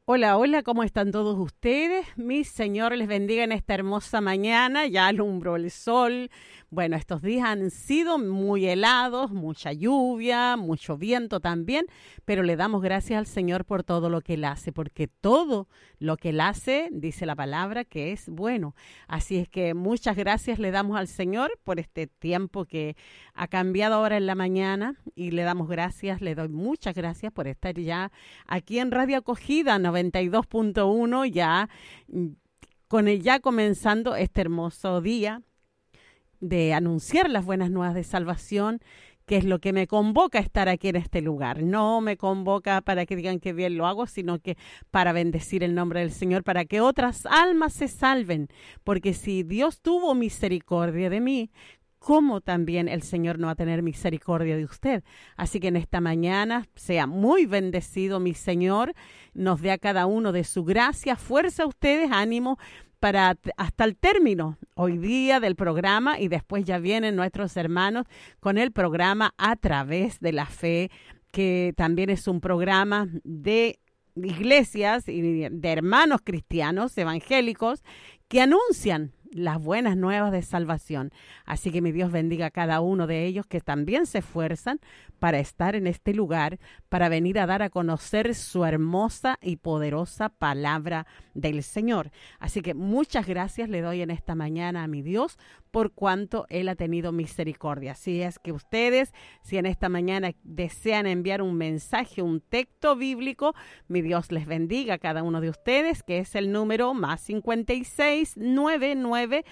Hola, hola, ¿cómo están todos ustedes? Mi Señor les bendiga en esta hermosa mañana, ya alumbró el sol. Bueno, estos días han sido muy helados, mucha lluvia, mucho viento también, pero le damos gracias al Señor por todo lo que Él hace, porque todo lo que Él hace, dice la palabra, que es bueno. Así es que muchas gracias le damos al Señor por este tiempo que ha cambiado ahora en la mañana y le damos gracias, le doy muchas gracias por estar ya aquí en Radio Acogida 92.1 ya ya comenzando este hermoso día de anunciar las buenas nuevas de salvación, que es lo que me convoca a estar aquí en este lugar. No me convoca para que digan que bien lo hago, sino que para bendecir el nombre del Señor, para que otras almas se salven, porque si Dios tuvo misericordia de mí, ¿cómo también el Señor no va a tener misericordia de usted? Así que en esta mañana sea muy bendecido mi Señor, nos dé a cada uno de su gracia, fuerza a ustedes, ánimo para hasta el término hoy día del programa, y después ya vienen nuestros hermanos con el programa A Través de la Fe, que también es un programa de iglesias y de hermanos cristianos evangélicos que anuncian las buenas nuevas de salvación. Así que mi Dios bendiga a cada uno de ellos que también se esfuerzan para estar en este lugar, para venir a dar a conocer su hermosa y poderosa palabra del Señor. Así que muchas gracias le doy en esta mañana a mi Dios por cuanto Él ha tenido misericordia. Así es que ustedes, si en esta mañana desean enviar un mensaje, un texto bíblico, mi Dios les bendiga a cada uno de ustedes, que es el número más 56 99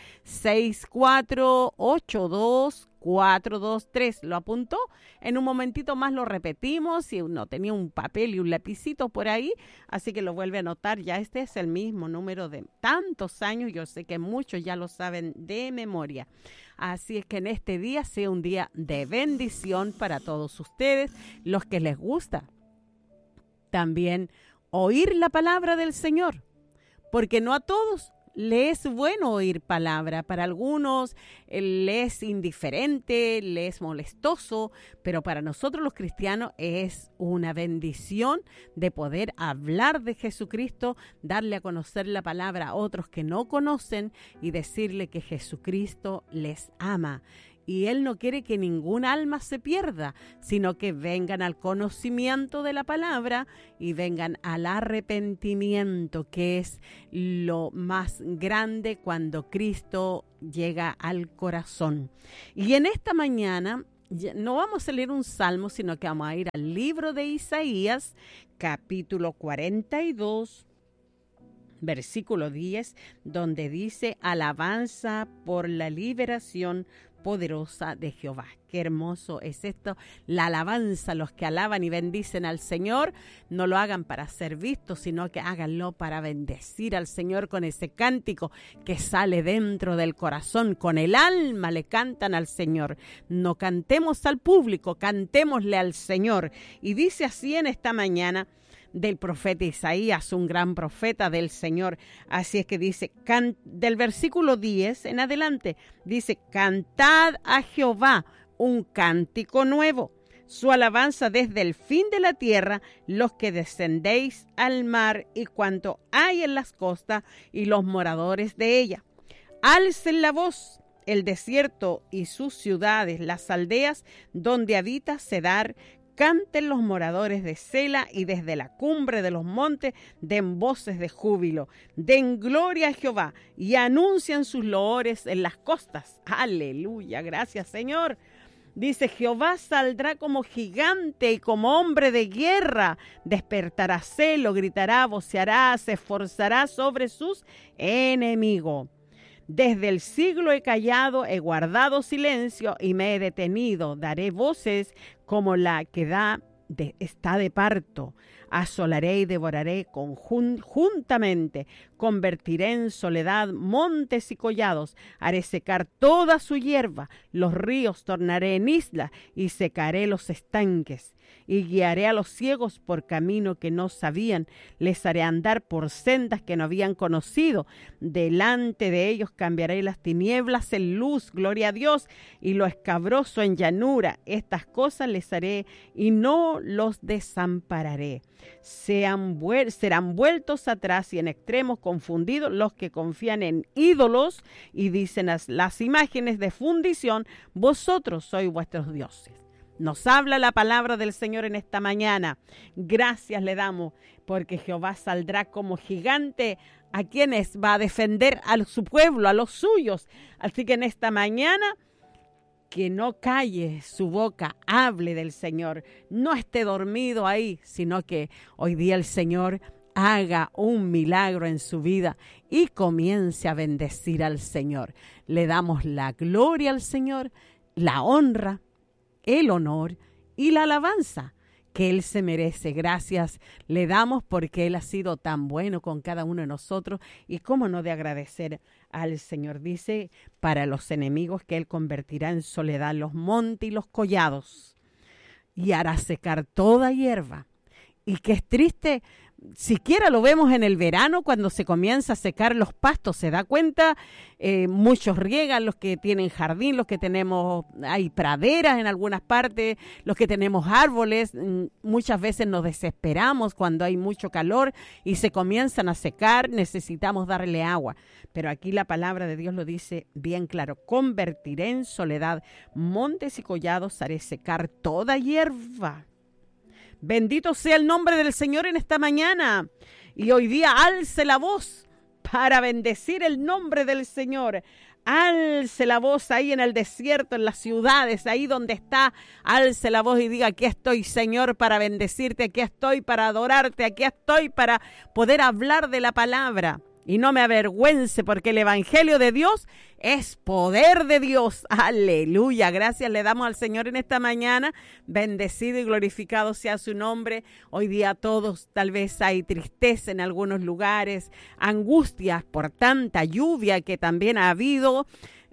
6482 423. ¿Lo apuntó? En un momentito más lo repetimos. Y no tenía un papel y un lapicito por ahí, así que lo vuelve a anotar. Ya este es el mismo número de tantos años. Yo sé que muchos ya lo saben de memoria. Así es que en este día sea un día de bendición para todos ustedes, los que les gusta también oír la palabra del Señor, porque no a todos le es bueno oír palabra. Para algunos le es indiferente, le es molestoso, pero para nosotros los cristianos es una bendición de poder hablar de Jesucristo, darle a conocer la palabra a otros que no conocen y decirle que Jesucristo les ama. Y Él no quiere que ningún alma se pierda, sino que vengan al conocimiento de la palabra y vengan al arrepentimiento, que es lo más grande cuando Cristo llega al corazón. Y en esta mañana no vamos a leer un salmo, sino que vamos a ir al libro de Isaías, capítulo 42, versículo 10, donde dice: alabanza por la liberación poderosa de Jehová. Qué hermoso es esto, la alabanza. Los que alaban y bendicen al Señor no lo hagan para ser vistos, sino que háganlo para bendecir al Señor con ese cántico que sale dentro del corazón. Con el alma le cantan al Señor. No cantemos al público, cantémosle al Señor. Y dice así en esta mañana del profeta Isaías, un gran profeta del Señor. Así es que dice, del versículo 10 en adelante, dice: cantad a Jehová un cántico nuevo, su alabanza desde el fin de la tierra, los que descendéis al mar y cuanto hay en las costas y los moradores de ella. Alcen la voz el desierto y sus ciudades, las aldeas donde habita Cedar. Canten los moradores de Sela y desde la cumbre de los montes den voces de júbilo. Den gloria a Jehová y anuncien sus loores en las costas. Aleluya, gracias Señor. Dice: Jehová saldrá como gigante y como hombre de guerra. Despertará celo, gritará, voceará, se esforzará sobre sus enemigos. Desde el siglo he callado, he guardado silencio y me he detenido. Daré voces como la que está de parto. Asolaré y devoraré juntamente. Convertiré en soledad montes y collados. Haré secar toda su hierba. Los ríos tornaré en islas y secaré los estanques. Y guiaré a los ciegos por camino que no sabían. Les haré andar por sendas que no habían conocido. Delante de ellos cambiaré las tinieblas en luz, gloria a Dios, y lo escabroso en llanura. Estas cosas les haré y no los desampararé. Serán vueltos atrás y en extremos confundidos los que confían en ídolos y dicen las imágenes de fundición, vosotros sois vuestros dioses. Nos habla la palabra del Señor en esta mañana. Gracias le damos porque Jehová saldrá como gigante a quienes va a defender a su pueblo, a los suyos. Así que en esta mañana, que no calle su boca, hable del Señor. No esté dormido ahí, sino que hoy día el Señor haga un milagro en su vida y comience a bendecir al Señor. Le damos la gloria al Señor, la honra, el honor y la alabanza que Él se merece. Gracias le damos porque Él ha sido tan bueno con cada uno de nosotros y cómo no de agradecer al Señor. Dice, para los enemigos que Él convertirá en soledad los montes y los collados y hará secar toda hierba. Y que es triste, siquiera lo vemos en el verano cuando se comienza a secar los pastos, se da cuenta, muchos riegan, los que tienen jardín, los que tenemos, hay praderas en algunas partes, los que tenemos árboles, muchas veces nos desesperamos cuando hay mucho calor y se comienzan a secar, necesitamos darle agua. Pero aquí la palabra de Dios lo dice bien claro, convertiré en soledad montes y collados, haré secar toda hierba. Bendito sea el nombre del Señor en esta mañana. Y hoy día alce la voz para bendecir el nombre del Señor. Alce la voz ahí en el desierto, en las ciudades, ahí donde está. Alce la voz y diga, aquí estoy, Señor, para bendecirte. Aquí estoy para adorarte. Aquí estoy para poder hablar de la palabra. Y no me avergüence porque el evangelio de Dios es poder de Dios. Aleluya. Gracias le damos al Señor en esta mañana. Bendecido y glorificado sea su nombre. Hoy día todos tal vez hay tristeza en algunos lugares, angustias por tanta lluvia que también ha habido.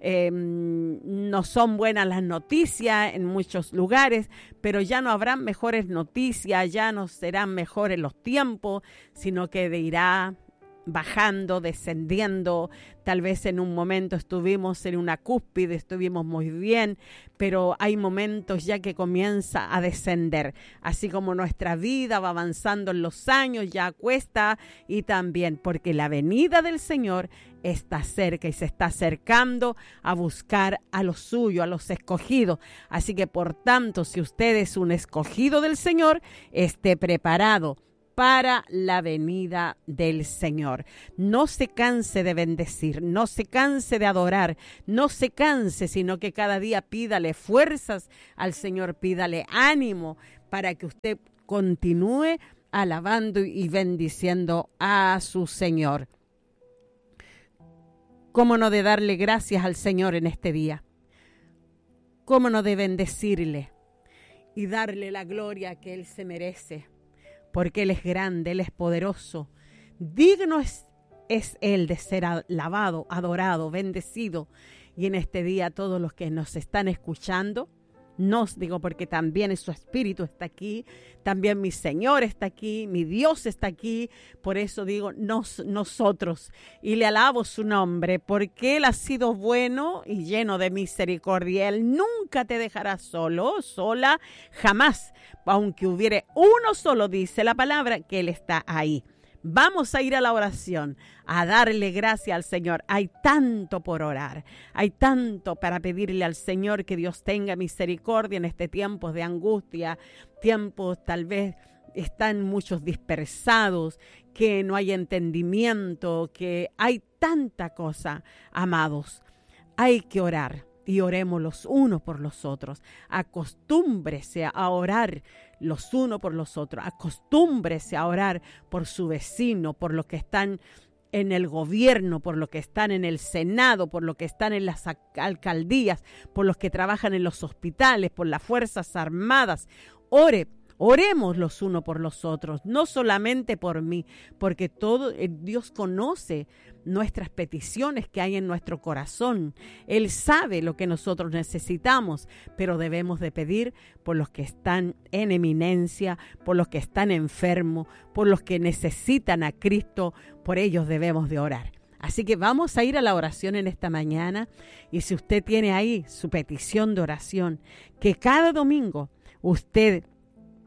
No son buenas las noticias en muchos lugares, pero ya no habrán mejores noticias, ya no serán mejores los tiempos, sino que irá bajando, descendiendo. Tal vez en un momento estuvimos en una cúspide, estuvimos muy bien, pero hay momentos ya que comienza a descender. Así como nuestra vida va avanzando en los años, ya cuesta, y también porque la venida del Señor está cerca y se está acercando a buscar a los suyos, a los escogidos. Así que por tanto, si usted es un escogido del Señor, esté preparado para la venida del Señor. No se canse de bendecir, no se canse de adorar, no se canse, sino que cada día pídale fuerzas al Señor, pídale ánimo para que usted continúe alabando y bendiciendo a su Señor. ¿Cómo no de darle gracias al Señor en este día? ¿Cómo no de bendecirle y darle la gloria que Él se merece? Porque Él es grande, Él es poderoso. Digno es Él de ser alabado, adorado, bendecido. Y en este día todos los que nos están escuchando, nos digo porque también su Espíritu está aquí, también mi Señor está aquí, mi Dios está aquí. Por eso digo nosotros, y le alabo su nombre, porque Él ha sido bueno y lleno de misericordia. Él nunca te dejará solo, sola, jamás. Aunque hubiere uno solo, dice la palabra, que Él está ahí. Vamos a ir a la oración, a darle gracias al Señor. Hay tanto por orar, hay tanto para pedirle al Señor que Dios tenga misericordia en este tiempo de angustia, tiempos tal vez están muchos dispersados, que no hay entendimiento, que hay tanta cosa, amados. Hay que orar. Y oremos los unos por los otros. Acostúmbrese a orar los unos por los otros. Acostúmbrese a orar por su vecino, por los que están en el gobierno, por los que están en el Senado, por los que están en las alcaldías, por los que trabajan en los hospitales, por las Fuerzas Armadas. Oremos los unos por los otros, no solamente por mí, porque Dios conoce nuestras peticiones que hay en nuestro corazón. Él sabe lo que nosotros necesitamos, pero debemos de pedir por los que están en eminencia, por los que están enfermos, por los que necesitan a Cristo, por ellos debemos de orar. Así que vamos a ir a la oración en esta mañana, y si usted tiene ahí su petición de oración, que cada domingo usted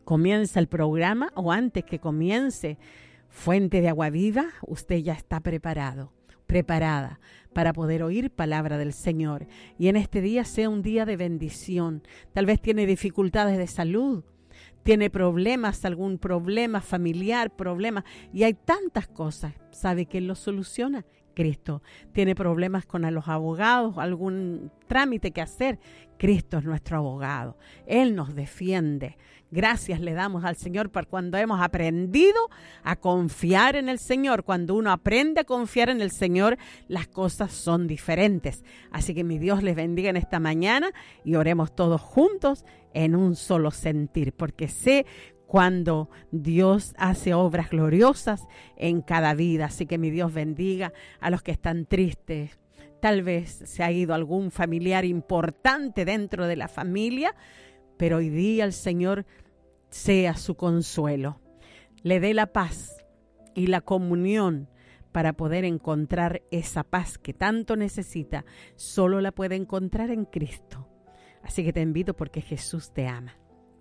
comienza el programa o antes que comience Fuente de Agua Viva, usted ya está preparada para poder oír palabra del Señor. Y en este día sea un día de bendición. Tal vez tiene dificultades de salud, tiene problemas, algún problema familiar, y hay tantas cosas. ¿Sabe quién lo soluciona? Cristo. Tiene problemas con los abogados, algún trámite que hacer. Cristo es nuestro abogado. Él nos defiende. Gracias le damos al Señor por cuando hemos aprendido a confiar en el Señor. Cuando uno aprende a confiar en el Señor, las cosas son diferentes. Así que mi Dios les bendiga en esta mañana y oremos todos juntos en un solo sentir, porque sé cuando Dios hace obras gloriosas en cada vida. Así que mi Dios bendiga a los que están tristes. Tal vez se ha ido algún familiar importante dentro de la familia, pero hoy día el Señor sea su consuelo. Le dé la paz y la comunión para poder encontrar esa paz que tanto necesita. Solo la puede encontrar en Cristo. Así que te invito porque Jesús te ama.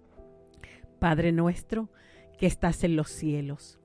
Padre nuestro que estás en los cielos,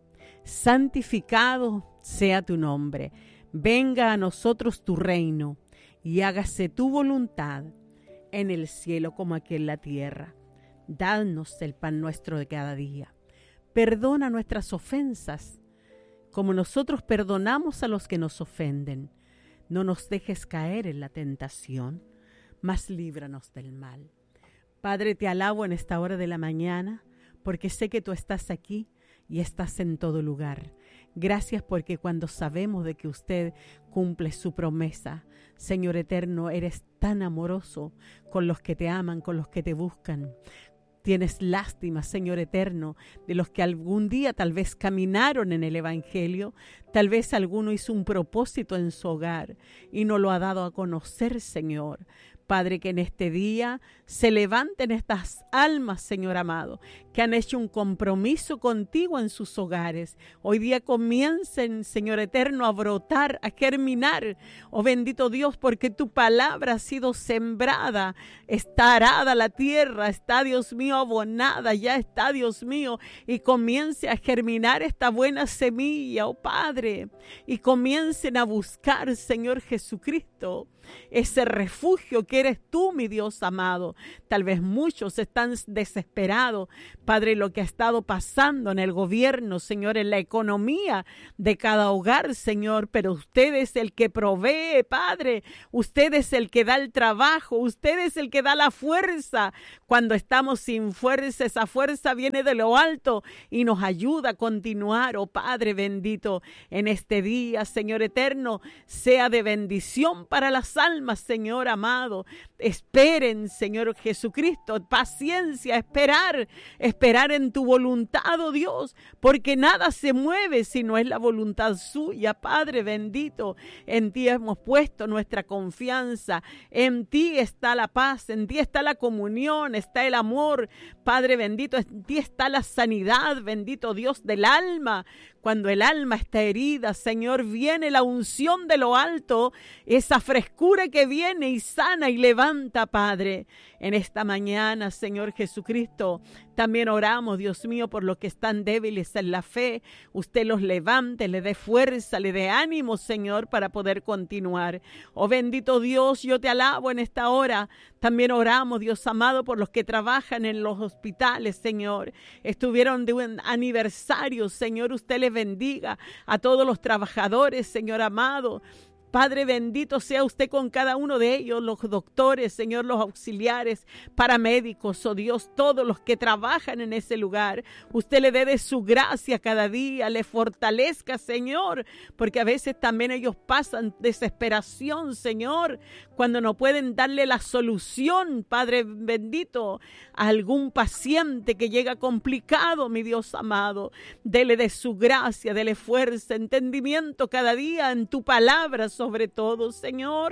santificado sea tu nombre. Venga a nosotros tu reino y hágase tu voluntad en el cielo como aquí en la tierra. Danos el pan nuestro de cada día. Perdona nuestras ofensas, como nosotros perdonamos a los que nos ofenden. No nos dejes caer en la tentación, mas líbranos del mal. Padre, te alabo en esta hora de la mañana, porque sé que tú estás aquí y estás en todo lugar. Gracias porque cuando sabemos de que usted cumple su promesa, Señor eterno, eres tan amoroso con los que te aman, con los que te buscan. Tienes lástima, Señor eterno, de los que algún día tal vez caminaron en el Evangelio, tal vez alguno hizo un propósito en su hogar y no lo ha dado a conocer, Señor. Padre, que en este día se levanten estas almas, Señor amado, que han hecho un compromiso contigo en sus hogares. Hoy día comiencen, Señor eterno, a brotar, a germinar. Oh bendito Dios, porque tu palabra ha sido sembrada. Está arada la tierra, está, Dios mío, abonada, ya está, Dios mío. Y comience a germinar esta buena semilla, oh Padre. Y comiencen a buscar, Señor Jesucristo, ese refugio que eres tú, mi Dios amado. Tal vez muchos están desesperados, Padre, lo que ha estado pasando en el gobierno, Señor, en la economía de cada hogar, Señor, pero usted es el que provee, Padre. Usted es el que da el trabajo, usted es el que da la fuerza. Cuando estamos sin fuerza, esa fuerza viene de lo alto y nos ayuda a continuar, oh Padre bendito. En este día, Señor eterno, sea de bendición para las almas, Señor amado. Esperen, Señor Jesucristo, paciencia, esperar en tu voluntad, oh Dios, porque nada se mueve si no es la voluntad suya, Padre bendito. En ti hemos puesto nuestra confianza, en ti está la paz, en ti está la comunión, está el amor, Padre bendito, en ti está la sanidad, bendito Dios del alma. Cuando el alma está herida, Señor, viene la unción de lo alto, esa frescura que viene y sana y levanta, Padre. En esta mañana, Señor Jesucristo, también oramos, Dios mío, por los que están débiles en la fe. Usted los levante, le dé fuerza, le dé ánimo, Señor, para poder continuar. Oh bendito Dios, yo te alabo en esta hora. También oramos, Dios amado, por los que trabajan en los hospitales, Señor. Estuvieron de un aniversario, Señor, usted les bendiga a todos los trabajadores, Señor amado. Padre bendito sea usted con cada uno de ellos, los doctores, Señor, los auxiliares, paramédicos, oh Dios, todos los que trabajan en ese lugar. Usted le dé de su gracia cada día, le fortalezca, Señor, porque a veces también ellos pasan desesperación, Señor, cuando no pueden darle la solución, Padre bendito, a algún paciente que llega complicado, mi Dios amado. Dele de su gracia, dele fuerza, entendimiento cada día en tu palabra, sobre todo, Señor.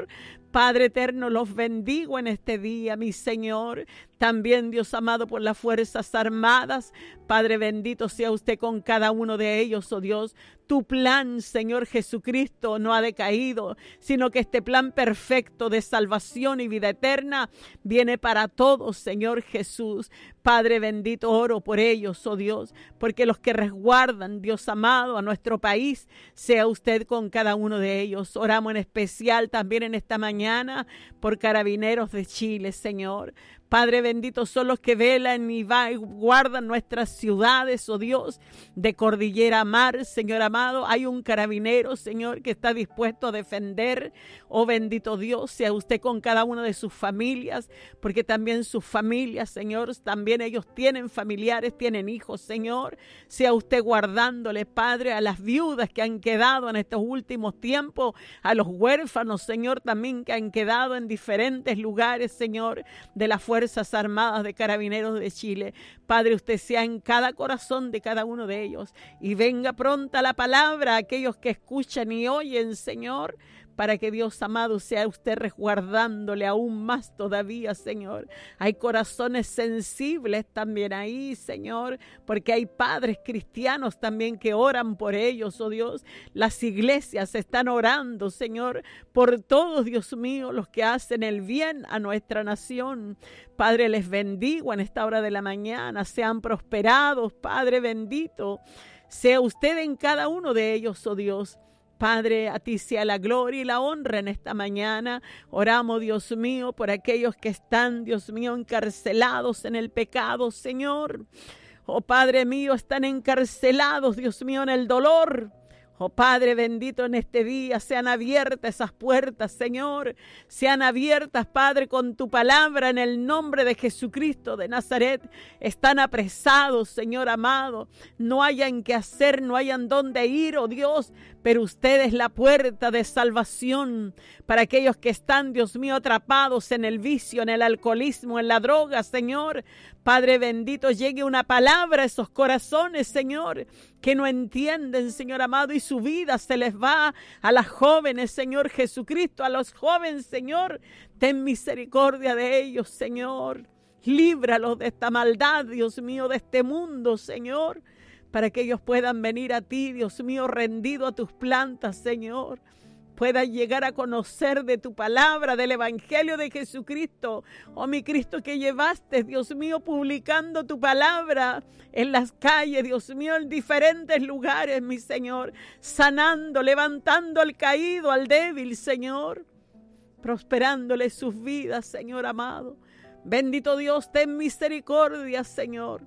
Padre eterno, los bendigo en este día, mi Señor. También, Dios amado, por las Fuerzas Armadas. Padre bendito sea usted con cada uno de ellos, oh Dios. Tu plan, Señor Jesucristo, no ha decaído, sino que este plan perfecto de salvación y vida eterna viene para todos, Señor Jesús. Padre bendito, oro por ellos, oh Dios, porque los que resguardan, Dios amado, a nuestro país, sea usted con cada uno de ellos. Oramos en especial también en esta mañana por Carabineros de Chile, Señor. Padre bendito, son los que velan y guardan nuestras ciudades, oh Dios, de cordillera a mar, Señor amado. Hay un carabinero, Señor, que está dispuesto a defender. Oh bendito Dios, sea usted con cada una de sus familias, porque también sus familias, Señor, también ellos tienen familiares, tienen hijos, Señor. Sea usted guardándole, Padre, a las viudas que han quedado en estos últimos tiempos, a los huérfanos, Señor, también que han quedado en diferentes lugares, Señor, de la Fuerzas Armadas de Carabineros de Chile. Padre, usted sea en cada corazón de cada uno de ellos y venga pronta la palabra a aquellos que escuchan y oyen, Señor, para que Dios amado sea usted resguardándole aún más todavía, Señor. Hay corazones sensibles también ahí, Señor, porque hay padres cristianos también que oran por ellos, oh Dios. Las iglesias están orando, Señor, por todos, Dios mío, los que hacen el bien a nuestra nación. Padre, les bendigo en esta hora de la mañana. Sean prosperados, Padre bendito. Sea usted en cada uno de ellos, oh Dios. Padre, a ti sea la gloria y la honra en esta mañana. Oramos, Dios mío, por aquellos que están, Dios mío, encarcelados en el pecado, Señor. Oh Padre mío, están encarcelados, Dios mío, en el dolor. Oh Padre bendito, en este día sean abiertas esas puertas, Señor. Sean abiertas, Padre, con tu palabra en el nombre de Jesucristo de Nazaret. Están apresados, Señor amado. No hayan qué hacer, no hayan dónde ir, oh Dios. Pero usted es la puerta de salvación para aquellos que están, Dios mío, atrapados en el vicio, en el alcoholismo, en la droga, Señor. Padre bendito, llegue una palabra a esos corazones, Señor, que no entienden, Señor amado, y su vida se les va. A las jóvenes, Señor Jesucristo, a los jóvenes, Señor, ten misericordia de ellos, Señor. Líbralos de esta maldad, Dios mío, de este mundo, Señor, para que ellos puedan venir a ti, Dios mío, rendido a tus plantas, Señor. Puedan llegar a conocer de tu palabra, del evangelio de Jesucristo. Oh, mi Cristo, que llevaste, Dios mío, publicando tu palabra en las calles, Dios mío, en diferentes lugares, mi Señor. Sanando, levantando al caído, al débil, Señor. Prosperándole sus vidas, Señor amado. Bendito Dios, ten misericordia, Señor.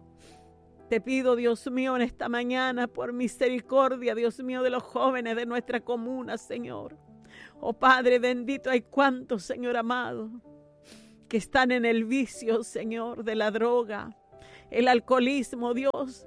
Te pido, Dios mío, en esta mañana por misericordia, Dios mío, de los jóvenes de nuestra comuna, Señor. Oh Padre bendito, hay cuantos, Señor amado, que están en el vicio, Señor, de la droga, el alcoholismo, Dios.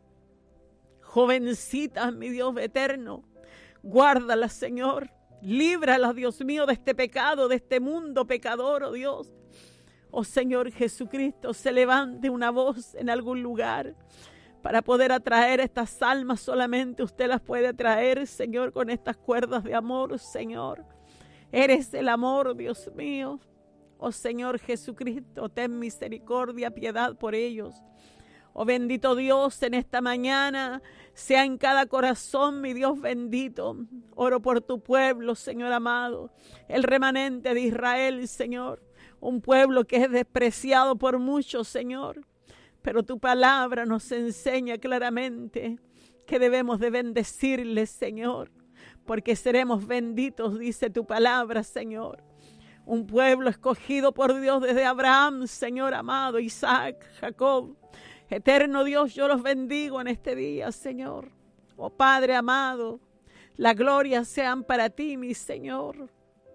Jovencitas, mi Dios eterno, guárdalas, Señor. Líbralas, Dios mío, de este pecado, de este mundo pecador, oh Dios. Oh Señor Jesucristo, se levante una voz en algún lugar para poder atraer estas almas. Solamente usted las puede atraer, Señor, con estas cuerdas de amor, Señor. Eres el amor, Dios mío. Oh Señor Jesucristo, ten misericordia, piedad por ellos. Oh bendito Dios, en esta mañana, sea en cada corazón, mi Dios bendito. Oro por tu pueblo, Señor amado, el remanente de Israel, Señor. Un pueblo que es despreciado por muchos, Señor. Pero tu palabra nos enseña claramente que debemos de bendecirles, Señor. Porque seremos benditos, dice tu palabra, Señor. Un pueblo escogido por Dios desde Abraham, Señor amado, Isaac, Jacob. Eterno Dios, yo los bendigo en este día, Señor. Oh Padre amado, la gloria sean para ti, mi Señor.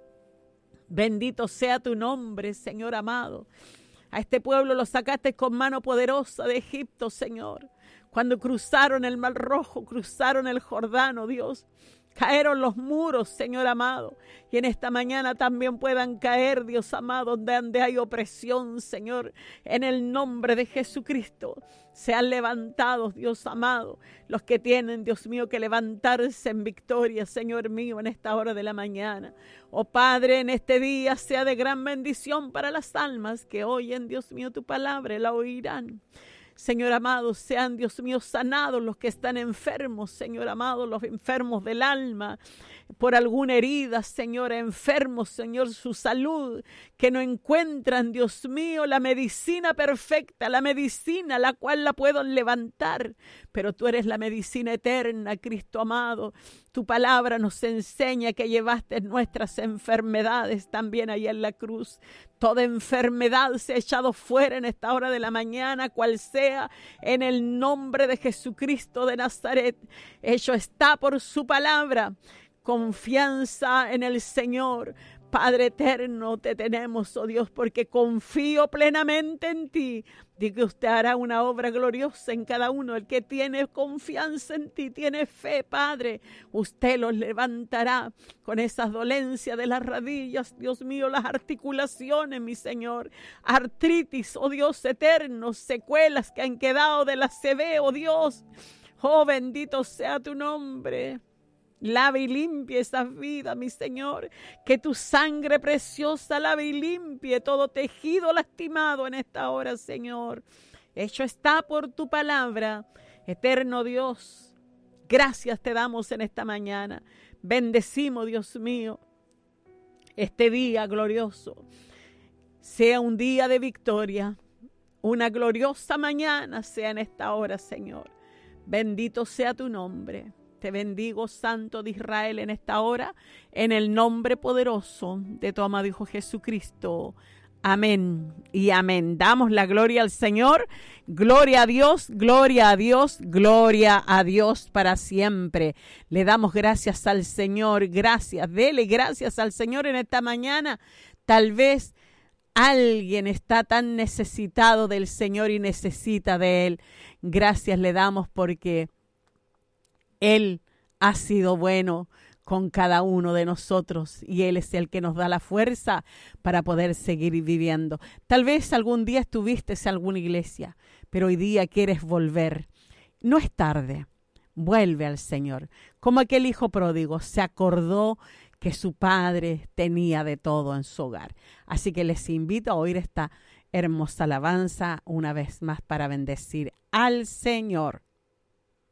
Bendito sea tu nombre, Señor amado. A este pueblo lo sacaste con mano poderosa de Egipto, Señor. Cuando cruzaron el Mar Rojo, cruzaron el Jordán, oh Dios. Cayeron los muros, Señor amado. Y en esta mañana también puedan caer, Dios amado, donde hay opresión, Señor. En el nombre de Jesucristo, sean levantados, Dios amado, los que tienen, Dios mío, que levantarse en victoria, Señor mío, en esta hora de la mañana. Oh Padre, en este día sea de gran bendición para las almas que oyen, Dios mío, tu palabra y la oirán. Señor amado, sean, Dios mío, sanados los que están enfermos, Señor amado, los enfermos del alma, por alguna herida, Señor, enfermos, Señor, su salud, que no encuentran, Dios mío, la medicina perfecta, la medicina la cual la puedan levantar, pero tú eres la medicina eterna, Cristo amado. Tu palabra nos enseña que llevaste nuestras enfermedades también ahí en la cruz. Toda enfermedad se ha echado fuera en esta hora de la mañana, cual sea, en el nombre de Jesucristo de Nazaret. Hecho está por su palabra. Confianza en el Señor. Padre eterno, te tenemos, oh Dios, porque confío plenamente en ti. Di que usted hará una obra gloriosa en cada uno. El que tiene confianza en ti, tiene fe, Padre. Usted los levantará con esas dolencias de las rodillas, Dios mío, las articulaciones, mi Señor. Artritis, oh Dios eterno, secuelas que han quedado de la CB, oh Dios. Oh, bendito sea tu nombre. Lave y limpie esas vidas, mi Señor. Que tu sangre preciosa lave y limpie todo tejido lastimado en esta hora, Señor. Hecho está por tu palabra. Eterno Dios, gracias te damos en esta mañana. Bendecimos, Dios mío, este día glorioso. Sea un día de victoria. Una gloriosa mañana sea en esta hora, Señor. Bendito sea tu nombre. Te bendigo, Santo de Israel, en esta hora, en el nombre poderoso de tu amado Hijo Jesucristo. Amén y amén. Damos la gloria al Señor. Gloria a Dios, gloria a Dios, gloria a Dios para siempre. Le damos gracias al Señor. Gracias, dele gracias al Señor en esta mañana. Tal vez alguien está tan necesitado del Señor y necesita de Él. Gracias le damos porque Él ha sido bueno con cada uno de nosotros y Él es el que nos da la fuerza para poder seguir viviendo. Tal vez algún día estuviste en alguna iglesia, pero hoy día quieres volver. No es tarde, vuelve al Señor. Como aquel hijo pródigo se acordó que su padre tenía de todo en su hogar. Así que les invito a oír esta hermosa alabanza una vez más para bendecir al Señor.